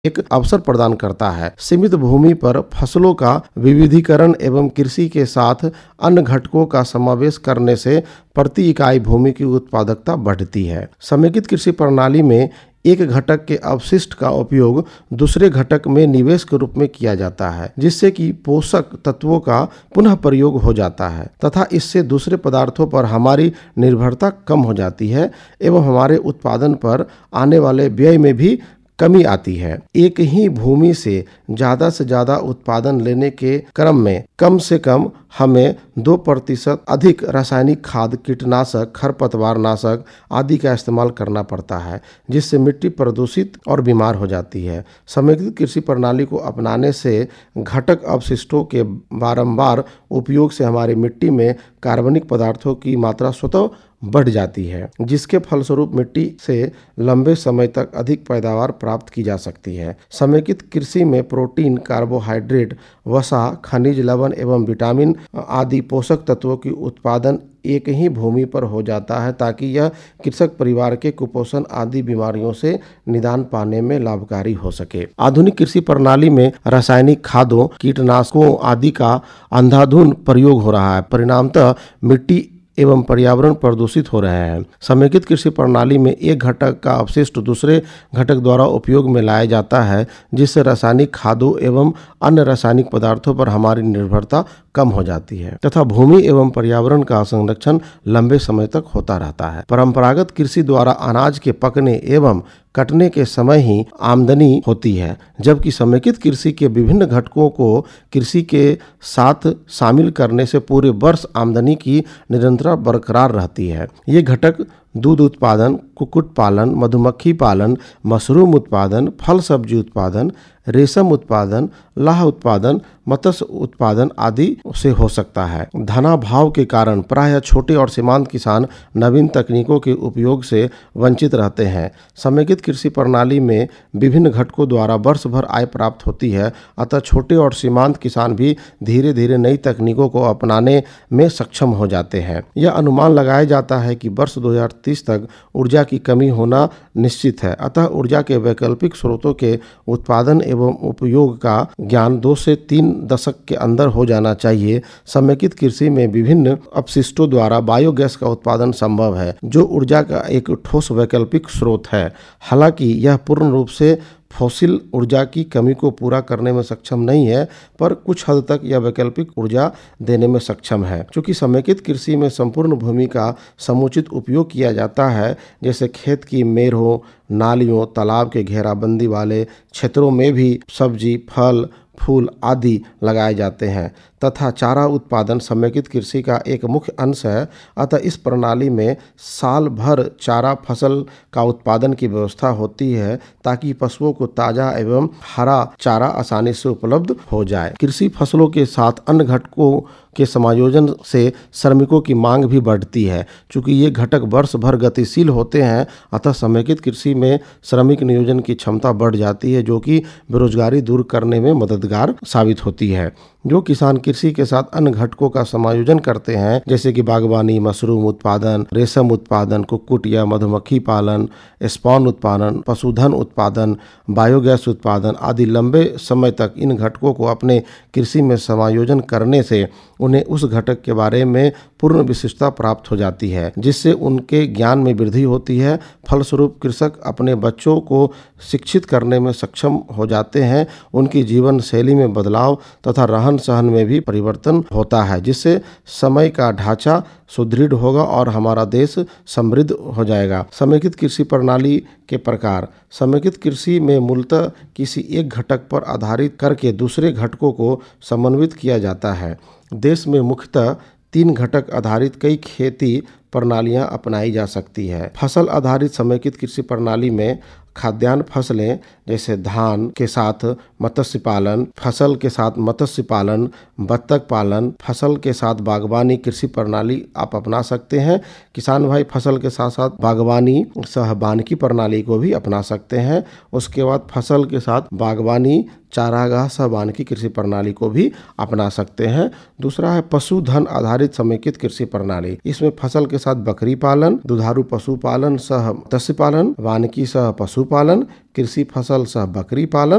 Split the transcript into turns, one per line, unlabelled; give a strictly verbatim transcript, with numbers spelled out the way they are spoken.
एक अवसर प्रदान करता है। सीमित भूमि पर फसलों का विविधीकरण एवं कृषि के साथ अन्य घटकों का समावेश करने से प्रति इकाई भूमि की उत्पादकता बढ़ती है। समेकित कृषि प्रणाली में एक घटक के अपशिष्ट का उपयोग दूसरे घटक में निवेश के रूप में किया जाता है, जिससे कि पोषक तत्वों का पुनः प्रयोग हो जाता है तथा इससे दूसरे पदार्थों पर हमारी निर्भरता कम हो जाती है एवं हमारे उत्पादन पर आने वाले व्यय में भी कमी आती है। एक ही भूमि से ज़्यादा से ज़्यादा उत्पादन लेने के क्रम में कम से कम हमें दो प्रतिशत अधिक रासायनिक खाद, कीटनाशक, खरपतवार नाशक आदि का इस्तेमाल करना पड़ता है, जिससे मिट्टी प्रदूषित और बीमार हो जाती है। समेकित कृषि प्रणाली को अपनाने से घटक अपशिष्टों के बारंबार उपयोग से हमारी मिट्टी में कार्बनिक पदार्थों की मात्रा स्वतः बढ़ जाती है, जिसके फलस्वरूप मिट्टी से लंबे समय तक अधिक पैदावार प्राप्त की जा सकती है। समेकित कृषि में प्रोटीन, कार्बोहाइड्रेट, वसा, खनिज लवण एवं विटामिन आदि पोषक तत्वों की उत्पादन एक ही भूमि पर हो जाता है, ताकि यह कृषक परिवार के कुपोषण आदि बीमारियों से निदान पाने में लाभकारी हो सके। आधुनिक कृषि प्रणाली में रासायनिक खादों, कीटनाशकों आदि का अंधाधुंध प्रयोग हो रहा है। परिणामतः मिट्टी एवं पर्यावरण प्रदूषित हो रहे हैं। समेकित कृषि प्रणाली में एक घटक का अपशिष्ट दूसरे घटक द्वारा उपयोग में लाया जाता है, जिससे रासायनिक खादों एवं अन्य रासायनिक पदार्थों पर हमारी निर्भरता कम हो जाती है तथा भूमि एवं पर्यावरण का संरक्षण लंबे समय तक होता रहता है। परंपरागत कृषि द्वारा अनाज के पकने एवं कटने के समय ही आमदनी होती है, जबकि समेकित कृषि के विभिन्न घटकों को कृषि के साथ शामिल करने से पूरे वर्ष आमदनी की निरंतरता बरकरार रहती है। ये घटक दूध उत्पादन, कुक्कुट पालन, मधुमक्खी पालन, मशरूम उत्पादन, फल सब्जी उत्पादन, रेशम उत्पादन, लाह उत्पादन, मत्स्य उत्पादन आदि से हो सकता है। धनाभाव के कारण प्रायः छोटे और सीमांत किसान नवीन तकनीकों के उपयोग से वंचित रहते हैं। समेकित कृषि प्रणाली में विभिन्न घटकों द्वारा वर्ष भर आय प्राप्त होती है, अतः छोटे और सीमांत किसान भी धीरे धीरे नई तकनीकों को अपनाने में सक्षम हो जाते हैं। यह अनुमान लगाया जाता है कि वर्ष दो हज़ार तीस तक ऊर्जा की कमी होना निश्चित है, अतः ऊर्जा के वैकल्पिक स्रोतों के उत्पादन एवं उपयोग का ज्ञान दो से तीन दशक के अंदर हो जाना चाहिए। समेकित कृषि में विभिन्न अपशिष्टों द्वारा बायोगैस का उत्पादन संभव है, जो ऊर्जा का एक ठोस वैकल्पिक स्रोत है। हालांकि यह पूर्ण रूप से फॉसिल ऊर्जा की कमी को पूरा करने में सक्षम नहीं है, पर कुछ हद तक यह वैकल्पिक ऊर्जा देने में सक्षम है। चूँकि समेकित कृषि में संपूर्ण भूमि का समुचित उपयोग किया जाता है, जैसे खेत की मेड़ों, नालियों, तालाब के घेराबंदी वाले क्षेत्रों में भी सब्जी, फल, फूल आदि लगाए जाते हैं तथा चारा उत्पादन समेकित कृषि का एक मुख्य अंश है। अतः इस प्रणाली में साल भर चारा फसल का उत्पादन की व्यवस्था होती है, ताकि पशुओं को ताज़ा एवं हरा चारा आसानी से उपलब्ध हो जाए। कृषि फसलों के साथ अन्य घटकों के समायोजन से श्रमिकों की मांग भी बढ़ती है। चूँकि ये घटक वर्ष भर गतिशील होते हैं, अतः समेकित कृषि में श्रमिक नियोजन की क्षमता बढ़ जाती है, जो कि बेरोजगारी दूर करने में मददगार साबित होती है। जो किसान कृषि के साथ अन्य घटकों का समायोजन करते हैं, जैसे कि बागवानी, मशरूम उत्पादन, रेशम उत्पादन, कुक्कुट या मधुमक्खी पालन, स्पॉन उत्पादन, पशुधन उत्पादन, बायोगैस उत्पादन आदि, लंबे समय तक इन घटकों को अपने कृषि में समायोजन करने से उन्हें उस घटक के बारे में पूर्ण विशिष्टता प्राप्त हो जाती है, जिससे उनके ज्ञान में वृद्धि होती है। फलस्वरूप कृषक अपने बच्चों को शिक्षित करने में सक्षम हो जाते हैं। उनकी जीवन शैली में बदलाव तथा रहन सहन में भी परिवर्तन होता है, जिससे समय का ढांचा सुदृढ़ होगा और हमारा देश समृद्ध हो जाएगा। समेकित कृषि प्रणाली के प्रकार। समेकित कृषि में मूलतः किसी एक घटक पर आधारित करके दूसरे घटकों को समन्वित किया जाता है। देश में मुख्यतः तीन घटक आधारित कई खेती प्रणालियां अपनाई जा सकती है। फसल आधारित समेकित कृषि प्रणाली में खाद्यान्न फसलें जैसे धान के साथ मत्स्य पालन, फसल के साथ मत्स्य पालन, बत्तख पालन, फसल के साथ बागवानी कृषि प्रणाली आप अपना सकते हैं। किसान भाई फसल के साथ साथ बागवानी सह वानिकी प्रणाली को भी अपना सकते हैं। उसके बाद फसल के साथ बागवानी, चारागाह सह वानिकी कृषि प्रणाली को भी अपना सकते हैं। दूसरा है पशुधन आधारित समेकित कृषि प्रणाली। इसमें फसल के साथ बकरी पालन, दुधारू पशु पालन सह मत्स्य पालन, वानिकी सह पशु पालन, कृषि फसल सह बकरी पालन